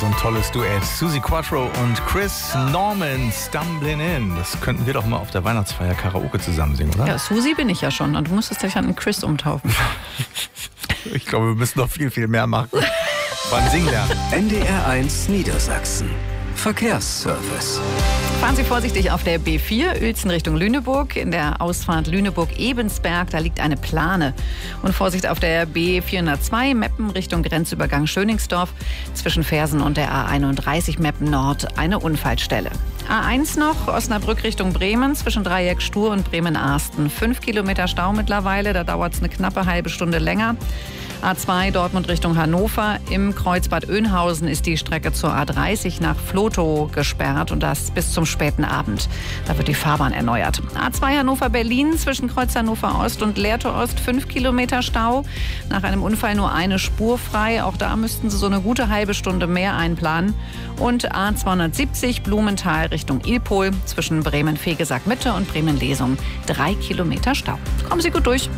so ein tolles Duett. Suzi Quatro und Chris Norman, Stumbling In. Das könnten wir doch mal auf der Weihnachtsfeier Karaoke zusammen singen, oder? Ja, Susi bin ich ja schon und du musstest dich an einen Chris umtaufen. Ich glaube, wir müssen noch viel, viel mehr machen beim Singen lernen. NDR1 Niedersachsen. Verkehrsservice. Fahren Sie vorsichtig auf der B4 Uelzen Richtung Lüneburg. In der Ausfahrt Lüneburg-Ebensberg, da liegt eine Plane. Und Vorsicht auf der B402 Meppen Richtung Grenzübergang Schöningsdorf. Zwischen Fersen und der A31 Meppen Nord eine Unfallstelle. A1 noch, Osnabrück Richtung Bremen, zwischen Dreieck Stur und Bremen-Arsten. 5 Kilometer Stau mittlerweile, da dauert es eine knappe halbe Stunde länger. A2 Dortmund Richtung Hannover. Im Kreuzbad Oeynhausen ist die Strecke zur A30 nach Vlotho gesperrt und das bis zum späten Abend. Da wird die Fahrbahn erneuert. A2 Hannover-Berlin zwischen Kreuz Hannover Ost und Lehrte Ost 5 Kilometer Stau. Nach einem Unfall nur eine Spur frei. Auch da müssten Sie so eine gute halbe Stunde mehr einplanen. Und A270 Blumenthal Richtung Ilpol zwischen Bremen-Fegesack-Mitte und Bremen-Lesum 3 Kilometer Stau. Kommen Sie gut durch.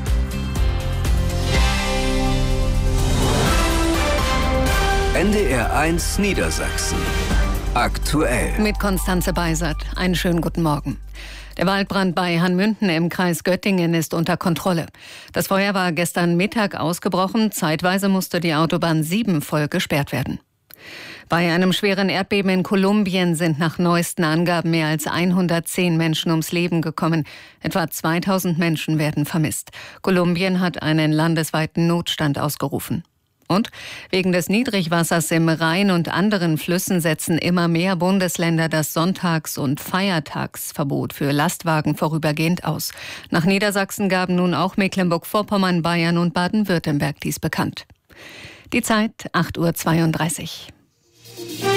NDR1 Niedersachsen. Aktuell. Mit Konstanze Beisert. Einen schönen guten Morgen. Der Waldbrand bei Hanmünden im Kreis Göttingen ist unter Kontrolle. Das Feuer war gestern Mittag ausgebrochen. Zeitweise musste die Autobahn 7 voll gesperrt werden. Bei einem schweren Erdbeben in Kolumbien sind nach neuesten Angaben mehr als 110 Menschen ums Leben gekommen. Etwa 2000 Menschen werden vermisst. Kolumbien hat einen landesweiten Notstand ausgerufen. Und wegen des Niedrigwassers im Rhein und anderen Flüssen setzen immer mehr Bundesländer das Sonntags- und Feiertagsverbot für Lastwagen vorübergehend aus. Nach Niedersachsen gaben nun auch Mecklenburg-Vorpommern, Bayern und Baden-Württemberg dies bekannt. Die Zeit 8:32 Uhr.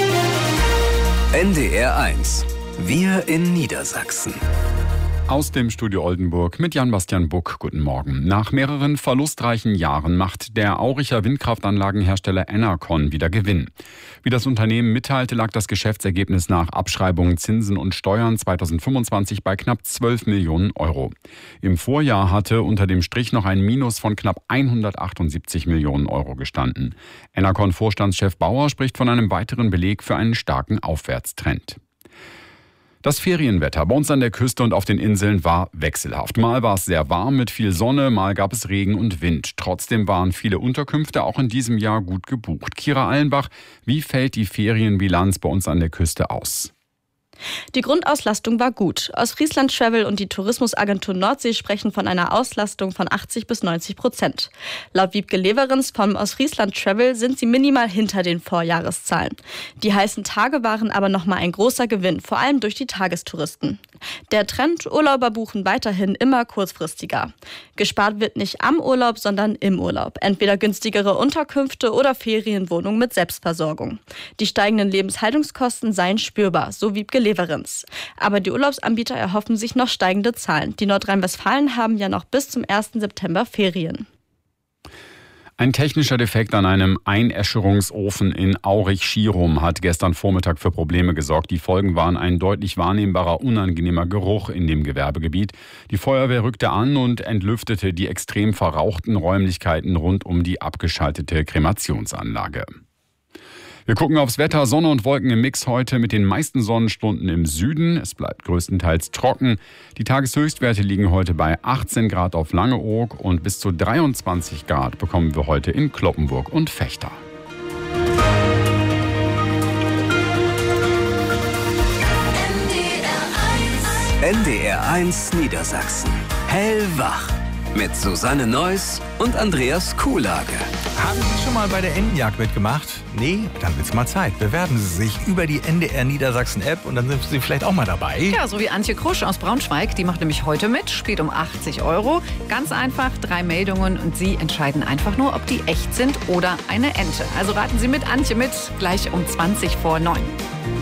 NDR1. Wir in Niedersachsen. Aus dem Studio Oldenburg mit Jan-Bastian Buck. Guten Morgen. Nach mehreren verlustreichen Jahren macht der Auricher Windkraftanlagenhersteller Enercon wieder Gewinn. Wie das Unternehmen mitteilte, lag das Geschäftsergebnis nach Abschreibungen, Zinsen und Steuern 2025 bei knapp 12 Millionen Euro. Im Vorjahr hatte unter dem Strich noch ein Minus von knapp 178 Millionen Euro gestanden. Enercon-Vorstandschef Bauer spricht von einem weiteren Beleg für einen starken Aufwärtstrend. Das Ferienwetter bei uns an der Küste und auf den Inseln war wechselhaft. Mal war es sehr warm mit viel Sonne, mal gab es Regen und Wind. Trotzdem waren viele Unterkünfte auch in diesem Jahr gut gebucht. Kira Allenbach, wie fällt die Ferienbilanz bei uns an der Küste aus? Die Grundauslastung war gut. Ostfriesland Travel und die Tourismusagentur Nordsee sprechen von einer Auslastung von 80-90%. Laut Wiebke Leverenz vom Ostfriesland Travel sind sie minimal hinter den Vorjahreszahlen. Die heißen Tage waren aber nochmal ein großer Gewinn, vor allem durch die Tagestouristen. Der Trend, Urlauber buchen weiterhin immer kurzfristiger. Gespart wird nicht am Urlaub, sondern im Urlaub. Entweder günstigere Unterkünfte oder Ferienwohnungen mit Selbstversorgung. Die steigenden Lebenshaltungskosten seien spürbar, so Wiebke Leverenz. Aber die Urlaubsanbieter erhoffen sich noch steigende Zahlen. Die Nordrhein-Westfalen haben ja noch bis zum 1. September Ferien. Ein technischer Defekt an einem Einäscherungsofen in Aurich-Schierum hat gestern Vormittag für Probleme gesorgt. Die Folgen waren ein deutlich wahrnehmbarer, unangenehmer Geruch in dem Gewerbegebiet. Die Feuerwehr rückte an und entlüftete die extrem verrauchten Räumlichkeiten rund um die abgeschaltete Kremationsanlage. Wir gucken aufs Wetter. Sonne und Wolken im Mix heute mit den meisten Sonnenstunden im Süden. Es bleibt größtenteils trocken. Die Tageshöchstwerte liegen heute bei 18 Grad auf Langeoog und bis zu 23 Grad bekommen wir heute in Cloppenburg und Vechta. NDR1 Niedersachsen. Hellwach. Mit Susanne Neuss und Andreas Kuhlage. Haben Sie schon mal bei der Entenjagd mitgemacht? Nee? Dann wird's mal Zeit. Bewerben Sie sich über die NDR Niedersachsen App und dann sind Sie vielleicht auch mal dabei. Ja, so wie Antje Krusch aus Braunschweig. Die macht nämlich heute mit, spielt um 80 Euro. Ganz einfach, 3 Meldungen und Sie entscheiden einfach nur, ob die echt sind oder eine Ente. Also raten Sie mit Antje mit, gleich um 20 vor 9.